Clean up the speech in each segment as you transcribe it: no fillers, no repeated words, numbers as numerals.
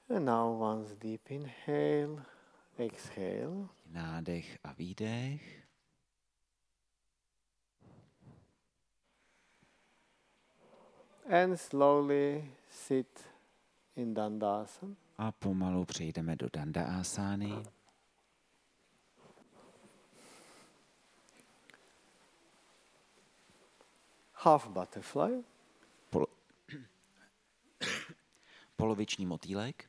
And now once deep inhale, exhale. Nádech a výdech. And slowly sit in Dandasana. A pomalu přejdeme do Dandaasány. Half butterfly. Poloviční motýlek.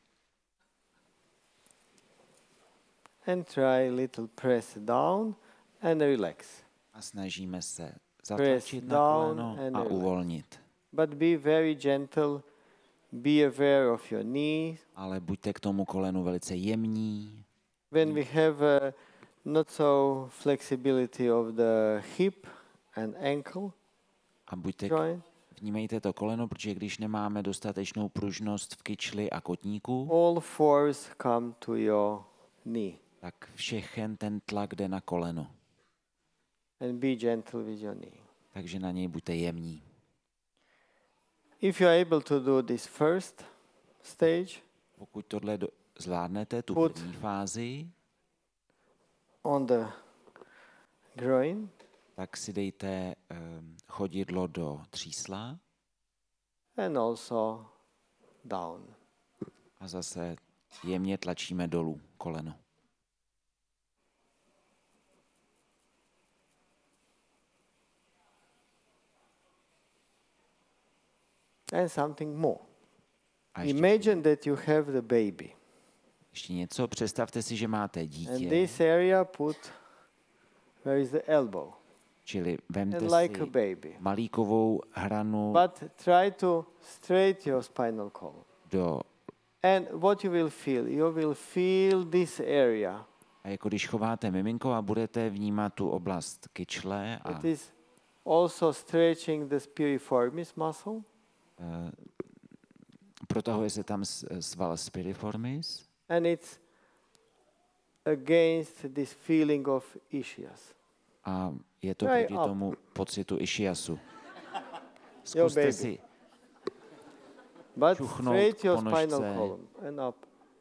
And try little press down and relax. A snažíme se Press zatlačit na down koleno and a relax. uvolnit. But be very gentle. Be aware of your knees. Ale buďte k tomu kolenu velice jemní. When we have not so flexibility of the hip and ankle A buďte joint, vnímejte to koleno, protože když nemáme dostatečnou pružnost v kyčli a kotníku, all force come to your knee. tak všechen ten tlak jde na koleno. And be gentle with your knee. Takže na něj buďte jemní. If you are able to do this first stage, Pokud tohle zvládnete, tu Put- první fázi, on the groin, tak si dejte chodidlo do třísla and also down. a zase jemně tlačíme dolů koleno. And something more. A ještě, Imagine that you have the baby. ještě něco, představte si, že máte And dítě, this area put where is the elbow. čili vemte And like a si baby. malíkovou hranu But try to straight your spinal column. do, And what you will feel this area. a jako když chováte miminko a budete vnímat tu oblast kyčle a It is also stretching the piriformis muscle. protahuje se tam sval spiriformis And it's against this feeling of ischias. a je to Try proti up. tomu pocitu ischiasu. Your Zkuste baby. si But Čuchnout straight your po spinal nožce. column and up.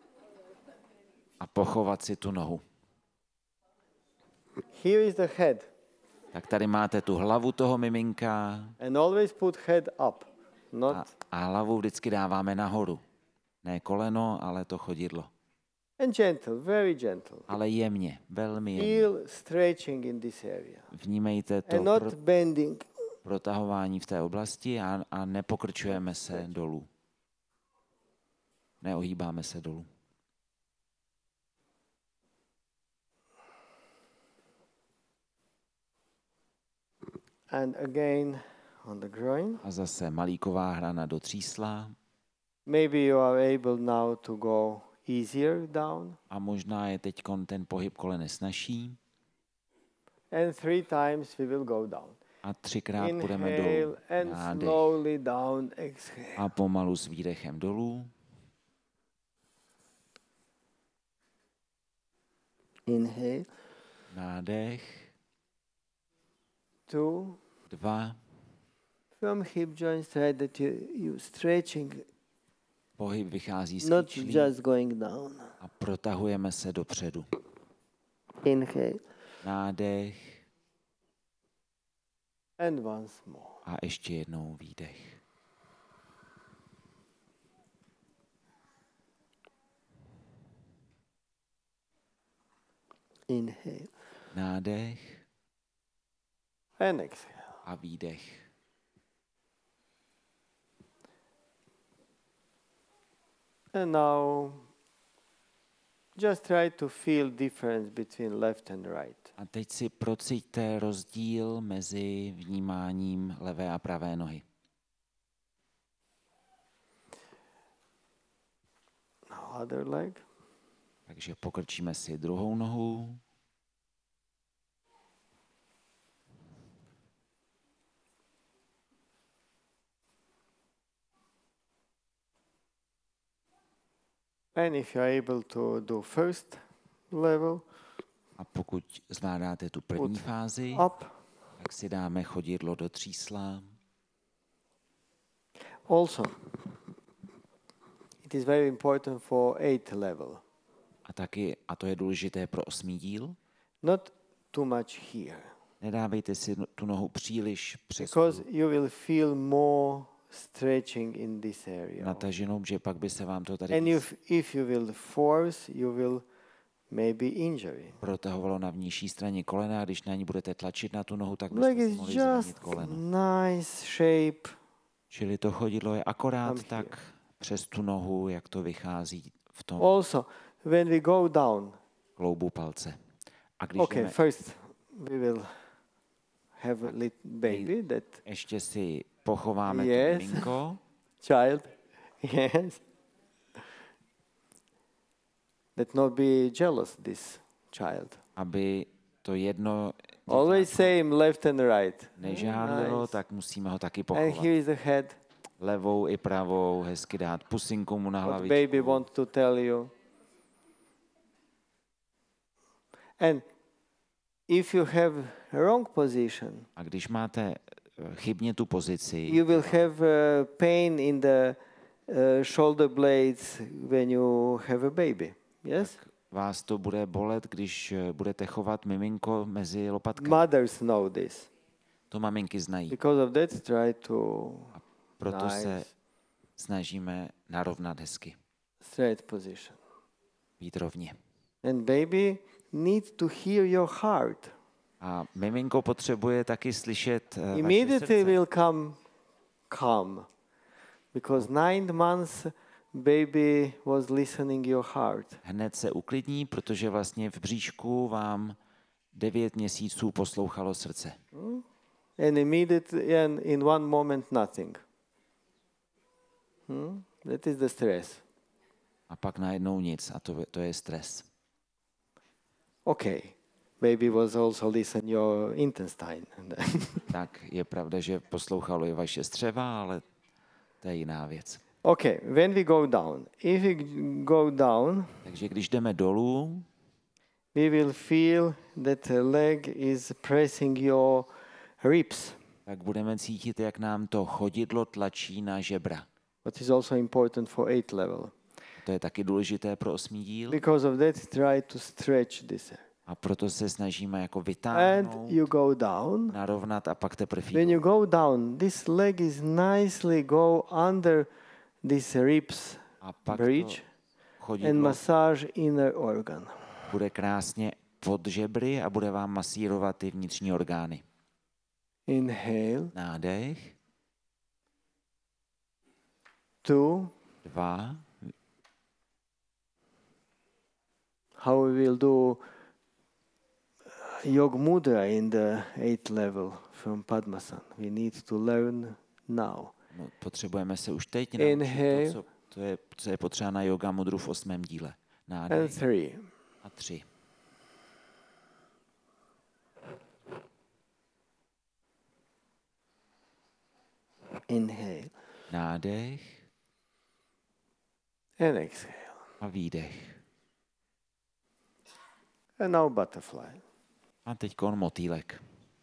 a pochovat si tu nohu. Here is the head. Tak tady máte tu hlavu toho miminka And always put head up. Not a hlavu vždycky dáváme nahoru. Ne koleno, ale to chodidlo. and gentle, very gentle. Ale jemně, velmi jemně. Feel stretching in this area. Vnímejte to And not bending. protahování v té oblasti a nepokrčujeme se dolů. Neohýbáme se dolů. And again on the groin. A zase malíková hrana do třísla. Maybe you are able now to go easier down. A možná je teď ten pohyb kolene snazší. And 3 times we will go down. A 3krát půjdeme dolů. Inhale and Nádech. slowly down, exhale. A pomalu s výdechem dolů. Inhale. Nádech. 2. 2. From hip joints, try that you stretching, Pohyb vychází z not kyčlí just going down. a protahujeme se dopředu. Inhale. Nádech And once more. a ještě jednou výdech. Inhale. Nádech And exhale. a výdech. And now just try to feel difference between left and right. A teď si prociťte rozdíl mezi vnímáním levé a pravé nohy. Now other leg. Takže pokrčíme si druhou nohu. And if you are able to do first level, A pokud zvládáte tu první Put fázi, up. tak si dáme chodidlo do třísla. Also, It is very important for 8th level. A to je důležité pro 8. díl. Not too much here. Nedávejte si tu nohu příliš přes Because you will feel more stretching in this area. nataženou, že pak by se vám to tady And if you will force, you will maybe injury. protahovalo na vnější straně kolena a když na ní budete tlačit na tu nohu, tak Leg byste si is mohli zranit just koleno. nice shape. Čili to chodidlo je akorát Come tak přes tu nohu, jak to vychází v tom Also, when we go down, kloubu palce. A když okay, jdeme, first we will have a little baby, that ještě si pochováme Yes. to miminko, child, yes. That not be jealous, this child. aby to jedno Always same left and right. nežádlilo, Nice. tak musíme ho taky And pochovat. here is the head. Levou i pravou, hezky dát pusinku mu na What hlavičku. baby want to tell you. And if you have wrong position, A když máte chybně tu pozici, you will have pain in the shoulder blades when you have a baby. Yes? vás to bude bolet, když budete chovat miminko mezi lopatkami. Mothers know this. To maminky znají. Because of that, try to Proto se nice, snažíme narovnat hezky, straight position. být rovně. And baby needs to hear your heart. A miminko potřebuje taky slyšet vaše Immediately srdce. will come calm. Because 9 months baby was listening your heart. Hned se uklidní, protože vlastně v bříšku vám 9 měsíců poslouchalo srdce. And immediately and in one moment nothing. That is the stress. A pak najednou nic a to je stres. Okay. Baby was also listen your intestine. Tak je pravda, že poslouchalo i vaše střeva, ale to je jiná věc. Okay, when we go down, if we go down, Takže když jdeme dolů, we will feel that the leg is pressing your ribs. tak budeme cítit, jak nám to chodidlo tlačí na žebra. What is also important for 8th level. To je taky důležité pro 8. díl Because of that, try to stretch this. a proto se snažíme jako And vytáhnout, you go down. narovnat a pak teprve When you jít. go down, this leg is nicely go under these ribs A pak bridge to and chodidlo massage inner organ. bude krásně pod žebry a bude vám masírovat ty vnitřní orgány. Inhale. Nádech, 2. 2, How we will do Yoga Mudra in the 8th level from Padmasana. We need to learn now. no, potřebujeme se už teď Inhale. naučit to, co je potřeba na yoga mudru v 8. díle. And Nádech 3. a 3. Inhale Nádech and exhale. a výdech. And now butterfly. A teď motýlek.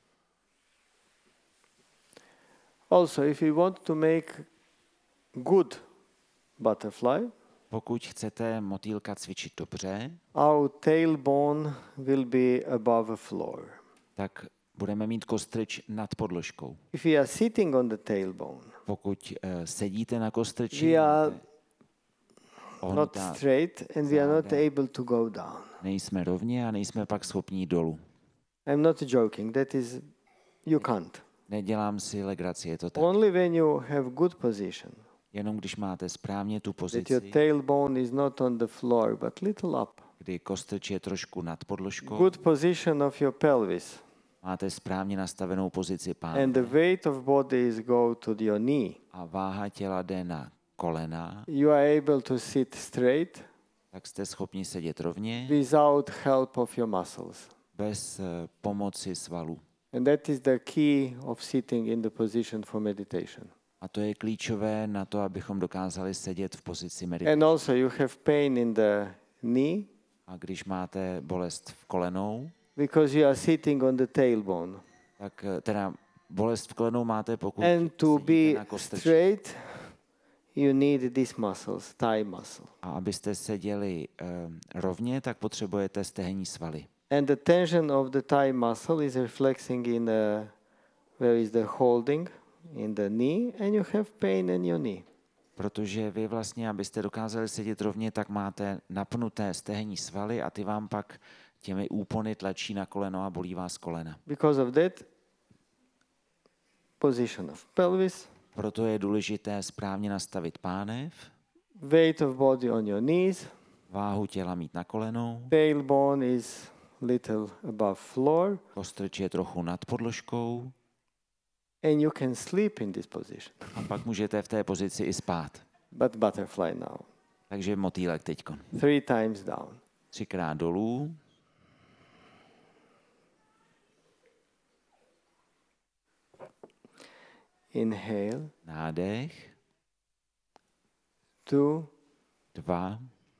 Also, if you want to make good butterfly, Pokud chcete motýlka cvičit dobře, our tailbone will be above the floor. tak budeme mít kostryč nad podložkou. If we are sitting on the tailbone, Pokud sedíte na kostryči, we are máte not ohnutá straight and we are not záda, able to go down. nejsme rovně a nejsme pak schopní jít dolů. I'm not joking. That is, you can't. Nedělám si legraci, je to tak. Only when you have good position, Jenom když máte správně tu that your pozici, tailbone is not on the floor, but little up. kdy kostryč je trošku nad podložkou, Good position of your pelvis. máte správně nastavenou pozici And páne the weight of body is go to your knee. a váha těla jde na kolena, You are able to sit straight tak jste schopni sedět rovně without help of your muscles. bez pomoci svalů. And that is the key of sitting in the position for meditation. A to je klíčové na to, abychom dokázali sedět v pozici meditace. And also you have pain in the knee A když máte bolest v kolenou, because you are sitting on the tailbone. tak teda bolest v kolenou máte, pokud And to sedíte be na kostryči. straight, you need these muscles, thigh muscle. A abyste seděli rovně, tak potřebujete stehenní svaly. And the tension of the thigh muscle is reflecting in where is the holding in the knee, and you have pain in your knee. Protože vy vlastně, abyste dokázali sedět rovně, tak máte napnuté stehenní svaly a ty vám pak těmi úpony tlačí na koleno a bolí vás kolena. Because of that, position of pelvis, Proto je důležité správně nastavit pánev, weight of body on your knees, váhu těla mít na kolenou, tailbone is little above floor, postrč je trochu nad podložkou and you can sleep in this position. a pak můžete v té pozici i spát. But butterfly now. Takže motýlek teďkon. 3 times down. 3krát dolů, Inhale, nádech, 2, 2,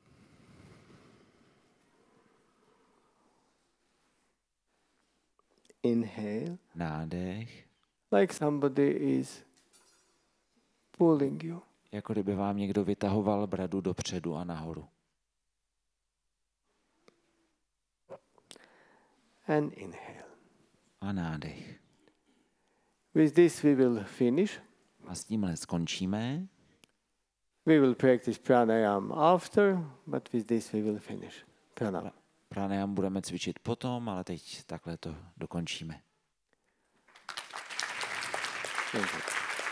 inhale, nádech, like somebody is pulling you. jako kdyby vám někdo vytahoval bradu dopředu a nahoru. And inhale. A nádech. With this we will finish. A s tímhle skončíme. We will practice pranayam after, but with this we will finish. Pranayam. Pranayam budeme cvičit potom, ale teď takhle to dokončíme. Thank you.